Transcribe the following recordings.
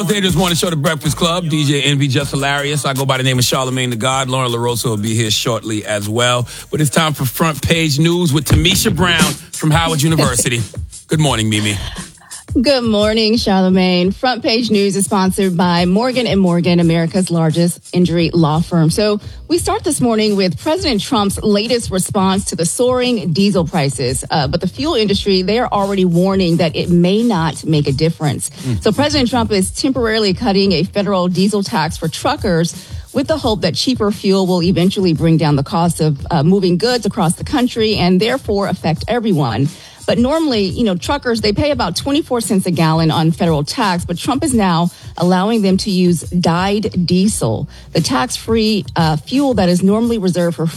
Theaters Morning Show, The Breakfast Club. DJ Envy, Just Hilarious. I go by the name of Charlamagne the God. Lauren LaRosa will be here shortly as well. But it's time for Front Page News with Tamisha Brown from Howard University. Good morning, Mimi. Good morning, Charlamagne. Front Page News is sponsored by Morgan & Morgan, America's largest injury law firm. So we start this morning with President Trump's latest response to the soaring diesel prices. But the fuel industry, they are already warning that it may not make a difference. So President Trump is temporarily cutting a federal diesel tax for truckers with the hope that cheaper fuel will eventually bring down the cost of moving goods across the country and therefore affect everyone. But normally, truckers, they pay about 24 cents a gallon on federal tax, but Trump is now allowing them to use dyed diesel, the tax-free fuel that is normally reserved for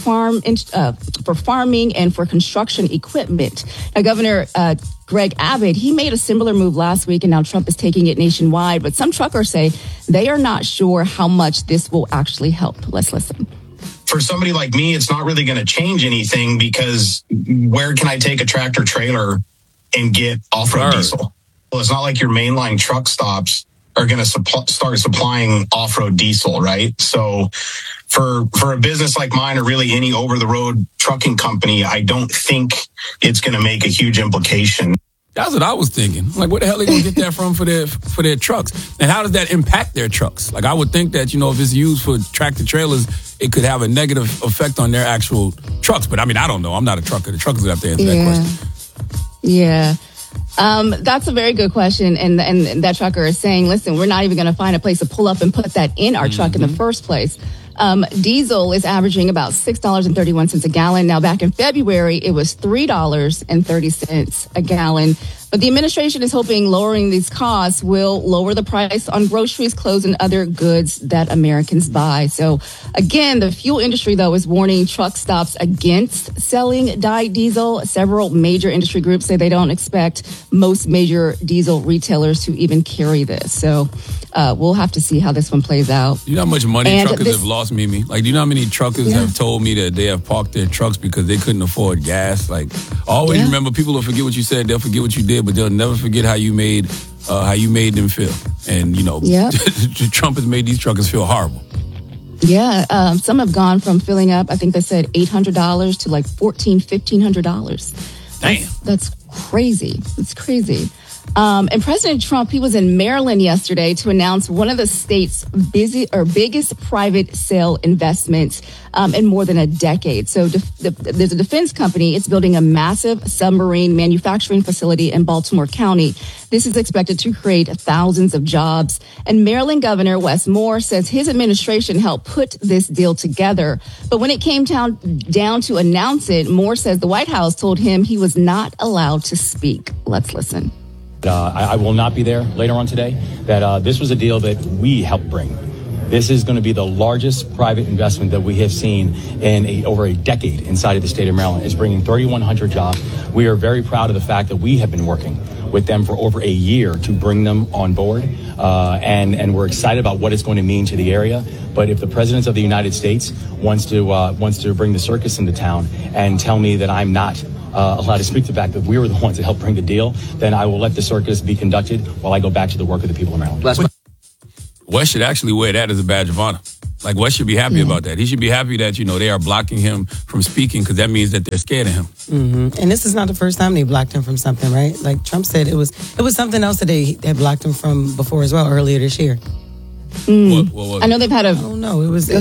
farming and for construction equipment. Now, Governor Greg Abbott, he made a similar move last week, and now Trump is taking it nationwide. But some truckers say they are not sure how much this will actually help. Let's listen. For somebody like me, it's not really going to change anything because where can I take a tractor trailer and get off-road diesel? Well, it's not like your mainline truck stops are going to start supplying off-road diesel, right? So for a business like mine or really any over-the-road trucking company, I don't think it's going to make a huge implication. That's what I was thinking. Like, where the hell are they going to get that from for their trucks? And how does that impact their trucks? Like, I would think that, if it's used for tractor trailers, it could have a negative effect on their actual trucks. But, I don't know. I'm not a trucker. The truckers would have to answer that question. Yeah. That's a very good question. And that trucker is saying, listen, we're not even going to find a place to pull up and put that in our truck in the first place. Diesel is averaging about $6.31 a gallon. Now, back in February, it was $3.30 a gallon. But the administration is hoping lowering these costs will lower the price on groceries, clothes, and other goods that Americans buy. So, again, the fuel industry, though, is warning truck stops against selling dyed diesel. Several major industry groups say they don't expect most major diesel retailers to even carry this. So, we'll have to see how this one plays out. You know how much money truckers have lost, Mimi? Like, do you know how many truckers have told me that they have parked their trucks because they couldn't afford gas? Like, always remember, people will forget what you said, they'll forget what you did, but they'll never forget how you made them feel. And, Trump has made these truckers feel horrible. Yeah, some have gone from filling up, I think they said $800 to like $1,400, $1,500. Damn. That's crazy. It's crazy. And President Trump, he was in Maryland yesterday to announce one of the state's biggest private sale investments in more than a decade. So there's a defense company. It's building a massive submarine manufacturing facility in Baltimore County. This is expected to create thousands of jobs. And Maryland Governor Wes Moore says his administration helped put this deal together. But when it came down to announce it, Moore says the White House told him he was not allowed to speak. Let's listen. I will not be there later on today, that this was a deal that we helped bring. This is going to be the largest private investment that we have seen in over a decade inside of the state of Maryland. It's bringing 3,100 jobs. We are very proud of the fact that we have been working with them for over a year to bring them on board. And we're excited about what it's going to mean to the area. But if the president of the United States wants to bring the circus into town and tell me that I'm not allowed to speak to the fact that we were the ones that helped bring the deal, then I will let the circus be conducted while I go back to the work of the people of Maryland. Wes should actually wear that as a badge of honor. Like, Wes should be happy about that. He should be happy that, they are blocking him from speaking because that means that they're scared of him. Mm-hmm. And this is not the first time they blocked him from something, right? Like Trump said, it was something else that they had blocked him from before as well, earlier this year. What was I know they've had a... I don't know. It was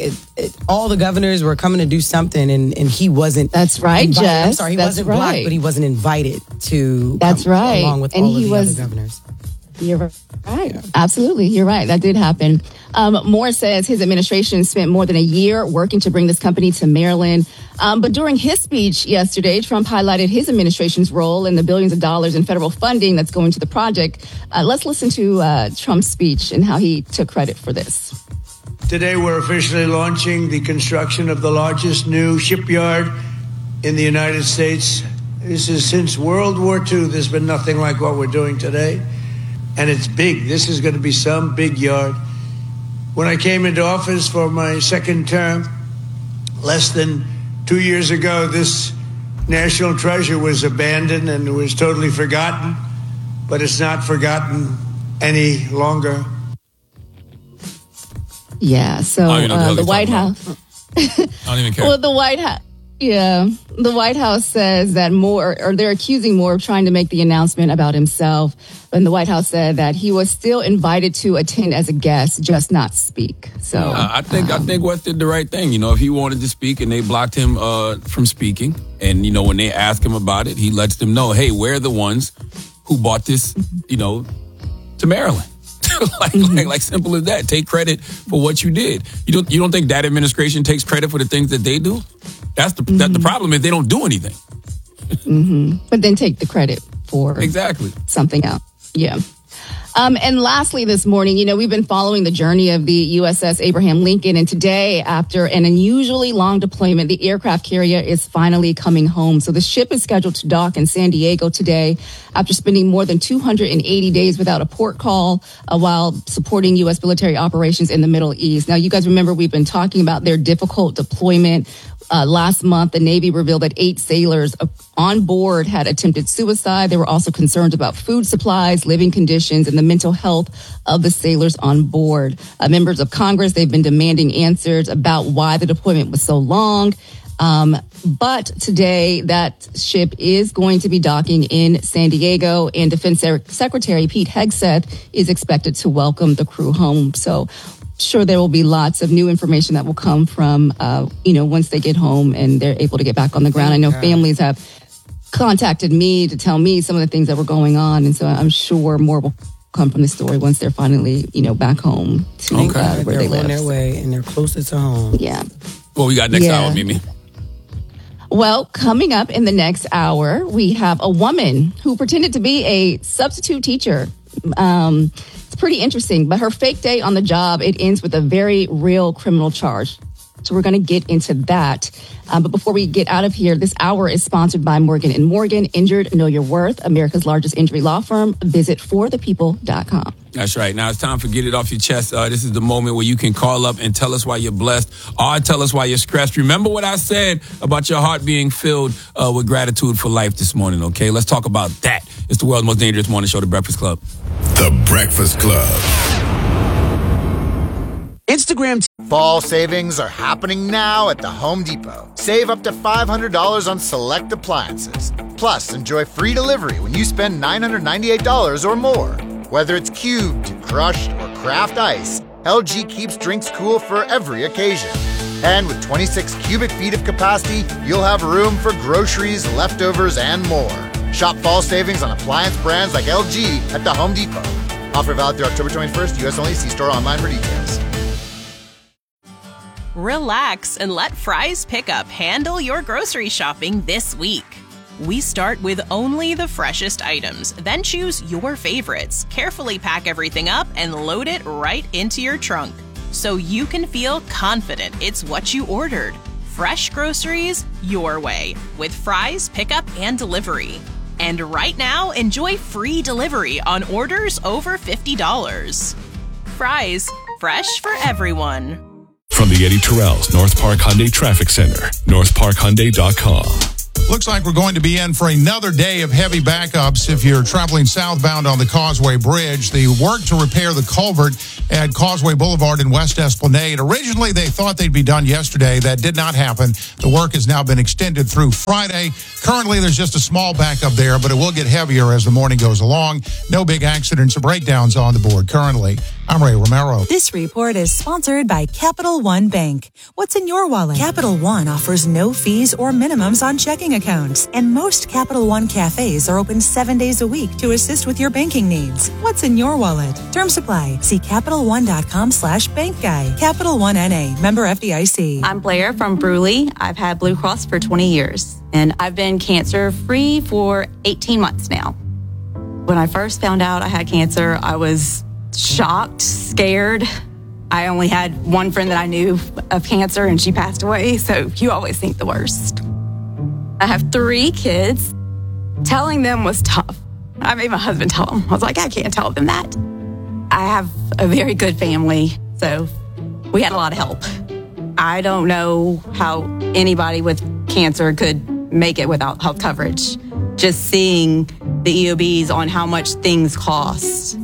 all the governors were coming to do something and he wasn't... That's right, invited. Jess. I'm sorry, he wasn't blocked, but he wasn't invited to That's come right. along with all of the other governors. You're right. Yeah. Absolutely. You're right. That did happen. Moore says his administration spent more than a year working to bring this company to Maryland. But during his speech yesterday, Trump highlighted his administration's role in the billions of dollars in federal funding that's going to the project. Let's listen to Trump's speech and how he took credit for this. Today, we're officially launching the construction of the largest new shipyard in the United States. This is since World War II. There's been nothing like what we're doing today. And it's big. This is going to be some big yard. When I came into office for my second term, less than 2 years ago, this national treasure was abandoned and it was totally forgotten. But it's not forgotten any longer. Yeah, so the White House. I don't even care. Well, the White House says that they're accusing Moore of trying to make the announcement about himself. And the White House said that he was still invited to attend as a guest, just not speak. So I think West did the right thing. If he wanted to speak and they blocked him from speaking, and when they ask him about it, he lets them know, hey, we're the ones who bought this, to Maryland. like simple as that. Take credit for what you did. You don't think that administration takes credit for the things that they do? That's the problem is they don't do anything. But then take the credit for exactly something else. Yeah. And lastly, this morning, we've been following the journey of the USS Abraham Lincoln. And today, after an unusually long deployment, the aircraft carrier is finally coming home. So the ship is scheduled to dock in San Diego today after spending more than 280 days without a port call while supporting U.S. military operations in the Middle East. Now, you guys remember we've been talking about their difficult deployment. Last month, the Navy revealed that 8 sailors on board had attempted suicide. There were also concerns about food supplies, living conditions, and the mental health of the sailors on board. Members of Congress, they've been demanding answers about why the deployment was so long. But today, that ship is going to be docking in San Diego, and Defense Secretary Pete Hegseth is expected to welcome the crew home. So sure there will be lots of new information that will come from, once they get home and they're able to get back on the ground. I know families have contacted me to tell me some of the things that were going on. And so I'm sure more will come from the story once they're finally, back home to where they live. On their way and they're closer to home. Yeah. What we got next hour, Mimi? Well, coming up in the next hour, we have a woman who pretended to be a substitute teacher. It's pretty interesting, but her fake day on the job, it ends with a very real criminal charge. So we're going to get into that. But before we get out of here, this hour is sponsored by Morgan & Morgan. Injured, Know Your Worth, America's largest injury law firm. Visit forthepeople.com. That's right. Now it's time for Get It Off Your Chest. This is the moment where you can call up and tell us why you're blessed or tell us why you're stressed. Remember what I said about your heart being filled with gratitude for life this morning, okay? Let's talk about that. It's the world's most dangerous morning show, The Breakfast Club. The Breakfast Club. Instagram. Fall savings are happening now at the Home Depot. Save up to $500 on select appliances. Plus, enjoy free delivery when you spend $998 or more. Whether it's cubed, crushed, or craft ice, LG keeps drinks cool for every occasion. And with 26 cubic feet of capacity, you'll have room for groceries, leftovers, and more. Shop fall savings on appliance brands like LG at the Home Depot. Offer valid through October 21st, U.S. only. See store online for details. Relax and let Fry's Pickup handle your grocery shopping this week. We start with only the freshest items, then choose your favorites, carefully pack everything up, and load it right into your trunk so you can feel confident it's what you ordered. Fresh groceries your way with Fry's Pickup and Delivery. And right now, enjoy free delivery on orders over $50. Fry's, fresh for everyone. From the Eddie Terrell's North Park Hyundai Traffic Center, northparkhyundai.com. Looks like we're going to be in for another day of heavy backups if you're traveling southbound on the Causeway Bridge. The work to repair the culvert at Causeway Boulevard in West Esplanade. Originally, they thought they'd be done yesterday. That did not happen. The work has now been extended through Friday. Currently, there's just a small backup there, but it will get heavier as the morning goes along. No big accidents or breakdowns on the board currently. I'm Ray Romero. This report is sponsored by Capital One Bank. What's in your wallet? Capital One offers no fees or minimums on checking accounts, and most Capital One cafes are open 7 days a week to assist with your banking needs. What's in your wallet? Terms apply. See CapitalOne.com/bankguy. Capital One NA, member FDIC. I'm Blair from Bruley. I've had Blue Cross for 20 years, and I've been cancer-free for 18 months now. When I first found out I had cancer, I was shocked, scared. I only had one friend that I knew of cancer, and she passed away, so you always think the worst. I have 3 kids. Telling them was tough. I made my husband tell them. I was like, I can't tell them that. I have a very good family, so we had a lot of help. I don't know how anybody with cancer could make it without health coverage. Just seeing the EOBs on how much things cost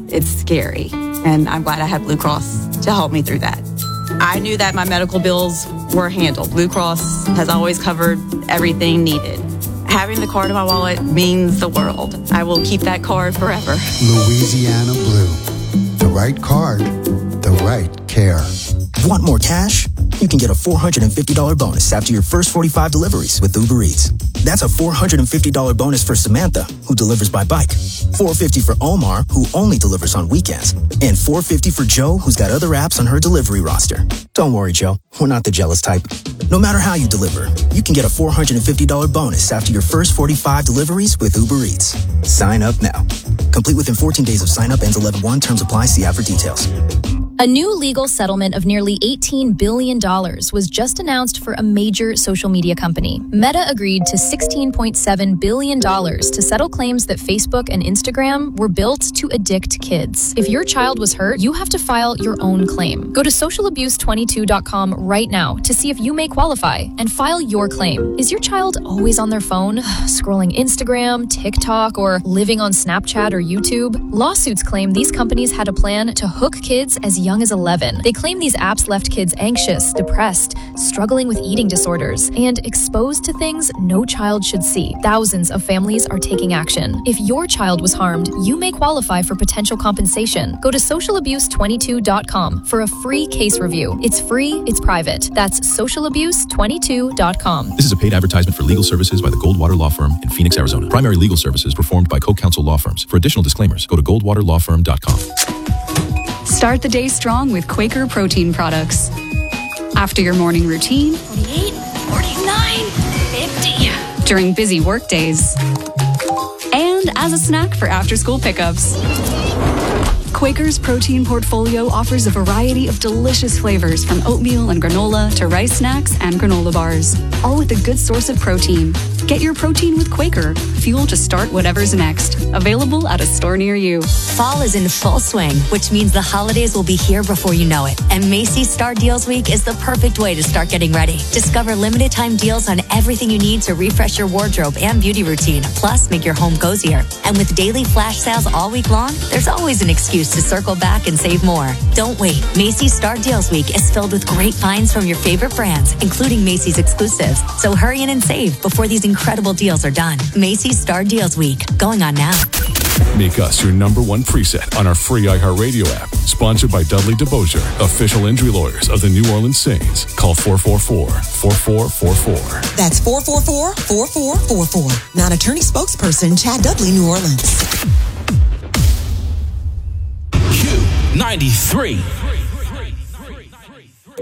it's scary. And I'm glad I had Blue Cross to help me through that. I knew that my medical bills were handled. Blue Cross has always covered everything needed. Having the card in my wallet means the world. I will keep that card forever. Louisiana Blue. The right card, the right care. Want more cash? You can get a $450 bonus after your first 45 deliveries with Uber Eats. That's a $450 bonus for Samantha, who delivers by bike. $450 for Omar, who only delivers on weekends. And $450 for Joe, who's got other apps on her delivery roster. Don't worry, Joe. We're not the jealous type. No matter how you deliver, you can get a $450 bonus after your first 45 deliveries with Uber Eats. Sign up now. Complete within 14 days of sign up. Ends 11/1. Terms apply. See app for details. A new legal settlement of nearly $18 billion was just announced for a major social media company. Meta agreed to $16.7 billion to settle claims that Facebook and Instagram were built to addict kids. If your child was hurt, you have to file your own claim. Go to socialabuse22.com right now to see if you may qualify and file your claim. Is your child always on their phone, scrolling Instagram, TikTok, or living on Snapchat or YouTube? Lawsuits claim these companies had a plan to hook kids as young as 11. They claim these apps left kids anxious, depressed, struggling with eating disorders, and exposed to things no child should see. Thousands of families are taking action. If your child was harmed, you may qualify for potential compensation. Go to socialabuse22.com for a free case review. It's free, it's private. That's socialabuse22.com. This is a paid advertisement for legal services by the Goldwater Law Firm in Phoenix, Arizona. Primary legal services performed by Co-Counsel Law Firms. For additional disclaimers, go to goldwaterlawfirm.com. Start the day strong with Quaker protein products. After your morning routine, 48, 49, 50. During busy work days, and as a snack for after-school pickups. Quaker's protein portfolio offers a variety of delicious flavors from oatmeal and granola to rice snacks and granola bars, all with a good source of protein. Get your protein with Quaker, fuel to start whatever's next. Available at a store near you. Fall is in full swing, which means the holidays will be here before you know it. And Macy's Star Deals Week is the perfect way to start getting ready. Discover limited time deals on everything you need to refresh your wardrobe and beauty routine, plus make your home cozier. And with daily flash sales all week long, there's always an excuse to circle back and save more. Don't wait. Macy's Star Deals Week is filled with great finds from your favorite brands, including Macy's exclusives. So hurry in and save before these incredible deals are done. Macy's Star Deals Week, going on now. Make us your #1 preset on our free iHeartRadio app. Sponsored by Dudley DeBosier, official injury lawyers of the New Orleans Saints. Call 444-4444. That's 444-4444. Non-attorney spokesperson Chad Dudley, New Orleans. Q93.